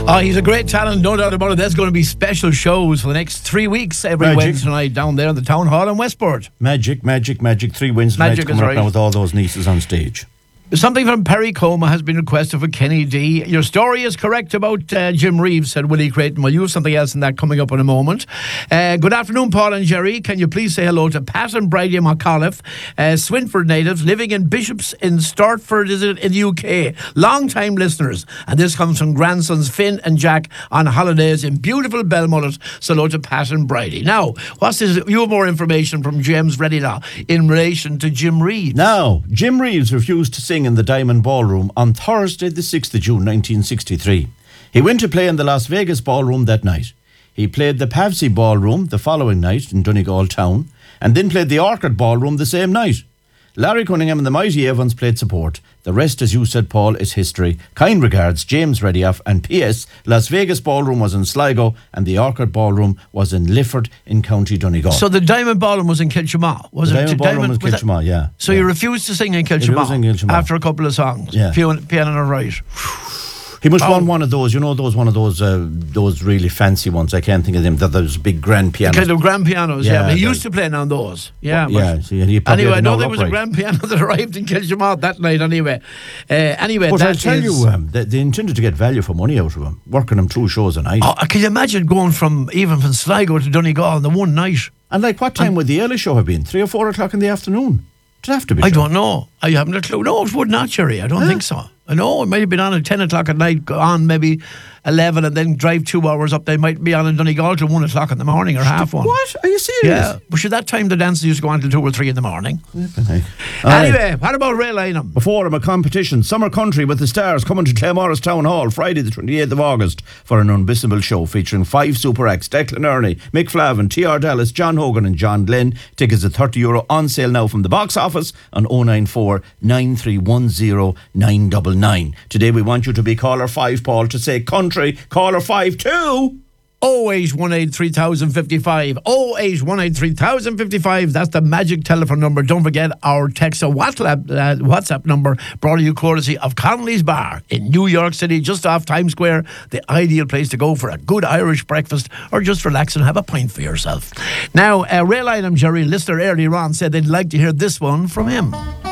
Oh, he's a great talent, no doubt about it. There's going to be special shows for the next 3 weeks every Wednesday night down there in the Town Hall in Westport. Magic. 3 Wednesday nights coming up now with all those nieces on stage. Something from Perry Coma has been requested for Kenny D. Your story is correct about Jim Reeves, said Willie Creighton. Well, you have something else in that coming up in a moment. Good afternoon, Paul and Jerry. Can you please say hello to Pat and Bridie McAuliffe, Swinford natives living in Bishops in Stortford, is it, in the UK? Long-time listeners. And this comes from grandsons Finn and Jack on holidays in beautiful Belmullet. So hello to Pat and Bridie. Now, what's this? You have more information from James Reddylaw in relation to Jim Reeves. Now, Jim Reeves refused to sing in the Diamond Ballroom on Thursday the 6th of June 1963. He went to play in the Las Vegas Ballroom that night. He played the Pavsey Ballroom the following night in Donegal Town and then played the Orchard Ballroom the same night. Larry Cunningham and the Mighty Evans played support. The rest, as you said, Paul, is history. Kind regards, James Reddylaw. And P.S. Las Vegas Ballroom was in Sligo and the Orchard Ballroom was in Lifford in County Donegal. So the Diamond Ballroom was in Kilchama, was it? The Diamond Ballroom was Kilchama, yeah. So you refused to sing in Kilchama after a couple of songs? Yeah. Piano right. He must want one of those, one of those really fancy ones. I can't think of them. Those big grand pianos. The kind of grand pianos, yeah. But he used to play on those. Yeah. Anyway, I know there was a grand piano that arrived in Kilchama that night anyway. But I'll tell you, they intended to get value for money out of him, working him 2 shows a night. Oh, can you imagine going from Sligo to Donegal in the one night? And what time would the early show have been? 3 or 4 o'clock in the afternoon? It'd have to be. I don't know. I haven't a clue. No, it would not, Jerry. I don't think so. I know it might have been on at 10 o'clock at night, on maybe 11 and then drive 2 hours up. They might be on in Donegal till 1 o'clock in the morning or half 1. What? Are you serious? Yeah. But at that time the dances used to go on till 2 or 3 in the morning. Anyway, what about Ray Lynham? Before him, a competition, Summer Country with the Stars, coming to Claremorris Town Hall Friday the 28th of August for an unmissable show featuring 5 super acts: Declan Ernie, Mick Flavin, T.R. Dallas, John Hogan and John Glenn. Tickets at €30 on sale now from the box office on 094 9310 999. Today we want you to be caller 5, Paul, to say country. Caller 5 too. 0818 3055. 0818 3055. That's the magic telephone number. Don't forget our text or WhatsApp number, brought to you courtesy of Connolly's Bar in New York City, just off Times Square. The ideal place to go for a good Irish breakfast or just relax and have a pint for yourself. Now, Ray Lynham, Jerry, listener earlier on, said they'd like to hear this one from him.